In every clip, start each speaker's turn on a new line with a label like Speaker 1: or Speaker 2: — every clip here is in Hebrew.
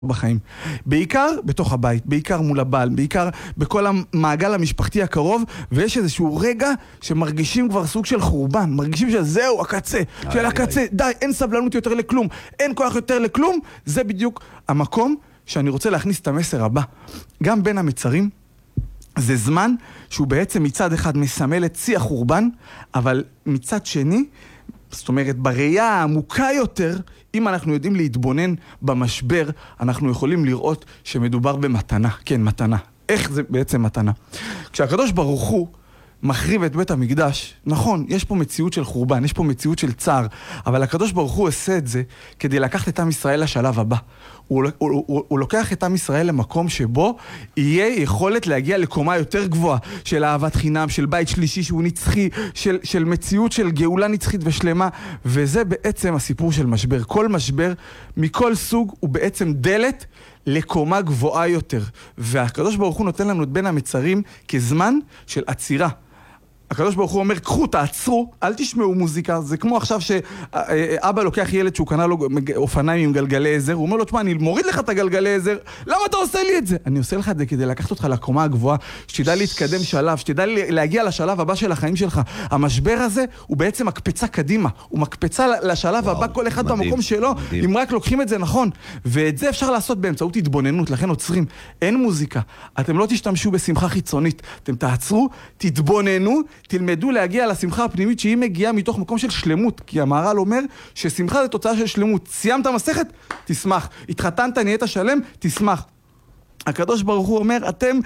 Speaker 1: בחיים. בעיקר בתוך הבית, בעיקר מול הבעל, בעיקר בכל המעגל המשפחתי הקרוב, ויש איזשהו רגע שמרגישים כבר סוג של חורבן, מרגישים שזהו, הקצה, של הקצה, די, אין סבלנות יותר לכלום, אין כוח יותר לכלום, זה בדיוק המקום שאני רוצה להכניס את המסר הבא. גם בין המצרים, זה זמן שהוא בעצם מצד אחד מסמל את שיא החורבן, אבל מצד שני, זאת אומרת, בראייה העמוקה יותר, אם אנחנו יודעים להתבונן במשבר, אנחנו יכולים לראות שמדובר במתנה. כן, מתנה. איך זה בעצם מתנה? כשהקדוש ברוך הוא מחריב את בית המקדש, נכון, יש פה מציאות של חורבן, יש פה מציאות של צער, אבל הקדוש ברוך הוא עושה את זה כדי לקחת את עם ישראל לשלב הבא. הוא לוקח את עם ישראל למקום שבו יהיה יכולת להגיע לקומה יותר גבוהה של אהבת חינם, של בית שלישי שהוא נצחי, של מציאות של גאולה נצחית ושלמה, וזה בעצם הסיפור של משבר. כל משבר מכל סוג הוא בעצם דלת לקומה גבוהה יותר, והקדוש ברוך הוא נותן לנו את בין המצרים כזמן של עצירה. הקדוש ברוך הוא אומר, קחו, תעצרו, אל תשמעו מוזיקה. זה כמו עכשיו שאבא לוקח ילד שהוא קנה לו אופניים עם גלגלי עזר, הוא אומר לו, תשמע, אני מוריד לך את הגלגלי עזר, למה אתה עושה לי את זה? אני עושה לך את זה כדי לקחת אותך לקומה הגבוהה, שתדע להתקדם שלב, שתדע להגיע לשלב הבא של החיים שלך. המשבר הזה הוא בעצם מקפצה קדימה, הוא מקפצה לשלב הבא, כל אחד במקום שלו, אם רק לוקחים את זה נכון. ואת זה אפשר לעשות באמצעות התבוננות, לכן עוצרים. אין מוזיקה, אתם לא תשתמשו בשמחה חיצונית, אתם תעצרו, תתבוננו, תלמדו להגיע לשמחה הפנימית שהיא מגיעה מתוך מקום של שלמות, כי המהר"ל אומר ששמחה זה תוצאה של שלמות. סיימת מסכת? תשמח. התחתנת, נהיית שלם? תשמח. הקדוש ברוך הוא אומר,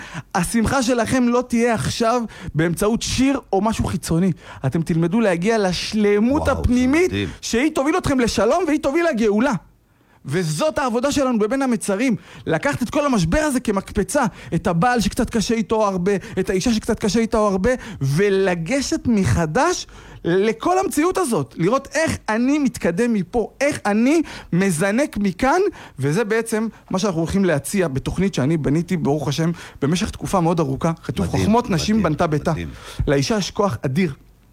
Speaker 1: השמחה שלכם לא תהיה עכשיו באמצעות שיר או משהו חיצוני. אתם תלמדו להגיע לשלמות הפנימית שהיא תוביל אתכם לשלום והיא תוביל לגאולה. וזאת העבודה שלנו בבין המצרים, לקחת את כל המשבר הזה כמקפצה, את הבעל שקצת קשה איתו הרבה, את האישה שקצת קשה איתו הרבה, ולגשת מחדש לכל המציאות הזאת, לראות איך אני מתקדם מפה, איך אני מזנק מכאן, וזה בעצם מה שאנחנו הולכים להציע בתוכנית שאני בניתי ברוך השם במשך תקופה מאוד ארוכה. כתוב חוכמות נשים בנתה ביתה. לאישה יש כוח אדיר.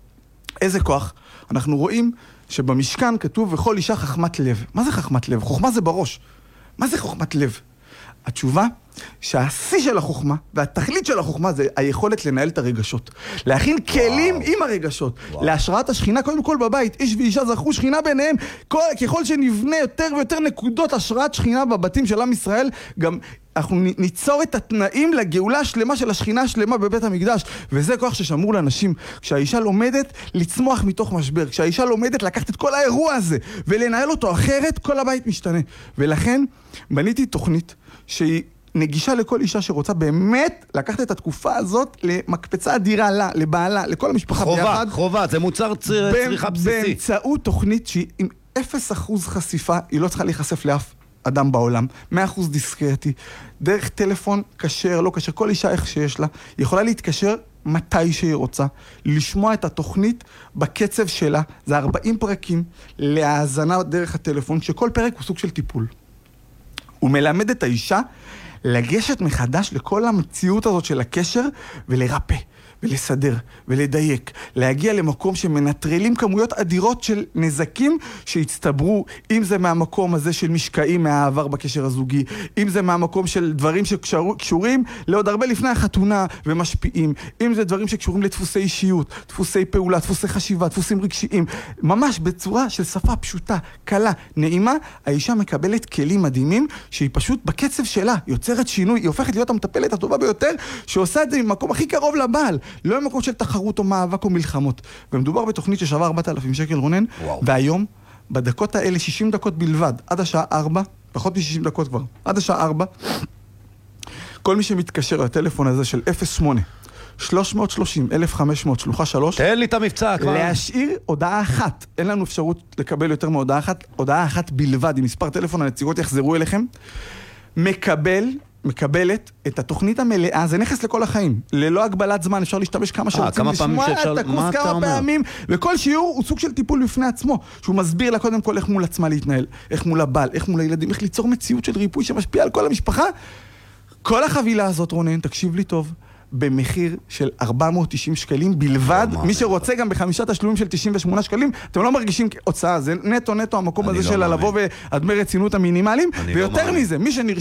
Speaker 1: איזה כוח? אנחנו רואים שבמשכן כתוב וכל אישה חכמת לב. מה זה חכמת לב? חוכמה זה בראש. מה זה חוכמת לב? התשובה שהשיא של החוכמה והתכלית של החוכמה זה היכולת לנהל את הרגשות. להכין כלים עם הרגשות. להשראת השכינה קודם כל בבית. איש ואישה זכו שכינה ביניהם. ככל שנבנה יותר ויותר נקודות השראת שכינה בבתים של עם ישראל, גם אנחנו ניצור את התנאים לגאולה השלמה של השכינה השלמה בבית המקדש. וזה כוח ששמור לאנשים. כשהאישה לומדת לצמוח מתוך משבר, כשהאישה לומדת לקחת את כל האירוע הזה ולנהל אותו אחרת, כל הבית משתנה. ולכן בניתי תוכנית שהיא נגישה לכל אישה שרוצה באמת לקחת את התקופה הזאת למקפצה אדירה לה, לבעלה, לכל המשפחה ביחד.
Speaker 2: חובה, זה מוצר צריכה בסיסי.
Speaker 1: באמצעות תוכנית שהיא עם 0% חשיפה, היא לא צריכה להיחשף לאף אדם בעולם, 100% דיסקרטי, דרך טלפון, כשר, לא כשר, כל אישה איך שיש לה, היא יכולה להתקשר מתי שהיא רוצה, לשמוע את התוכנית בקצב שלה, זה 40 פרקים להאזנה דרך הטלפון, שכל פרק הוא סוג של טיפול. הוא מלמד את האישה לגשת מחדש לכל המציאות הזאת של הקשר ולרפא ולסדר ולדייק, להגיע למקום שמנטרלים כמויות אדירות של נזקים שהצטברו, אם זה מהמקום הזה של משקעים מהעבר בקשר הזוגי, אם זה מהמקום של דברים שקשורים לעוד הרבה לפני החתונה ומשפיעים, אם זה דברים שקשורים לדפוסי אישיות, דפוסי פעולה, דפוסי חשיבה, דפוסים רגשיים, ממש בצורה של שפה פשוטה, קלה, נעימה, האישה מקבלת כלים מדהימים שהיא פשוט בקצב שלה יוצרת שינוי, היא הופכת להיות המטפלת הטובה ביותר שעושה את זה ממקום הכי קרוב לבעל, לא במקום של תחרות או מאבק או מלחמות. ומדובר בתוכנית ששווה 4,000 שקל, רונן, והיום, בדקות האלה, 60 דקות בלבד, עד השעה 4, פחות מ-60 דקות כבר, עד השעה 4, כל מי שמתקשר לטלפון הזה של 08-330-1500, שלוחה 3,
Speaker 2: תן לי את המבצע כבר.
Speaker 1: להשאיר הודעה אחת, אין לנו אפשרות לקבל יותר מהודעה אחת, הודעה אחת בלבד, עם מספר טלפון, הנציגות יחזרו אליכם, מקבלת את התוכנית המלאה, זה נכס לכל החיים, ללא הגבלת זמן, אפשר להשתמש כמה שרוצים, לשמוע את הקורס כמה פעמים, וכל שיעור הוא סוג של טיפול בפני עצמו, שהוא מסביר לה קודם כל איך מול עצמה להתנהל, איך מול הבעל, איך מול הילדים, איך ליצור מציאות של ריפוי שמשפיע על כל המשפחה. כל החבילה הזאת, רונן, תקשיב לי טוב, במחיר של 490 שקלים בלבד. מי שרוצה גם ב5 תשלומים של 98 שקלים, אתם לא מרגישים הוצאה, זה נטו המקום הזה של לבוא והדמי רצינות המינימליים, ויותר מזה, מי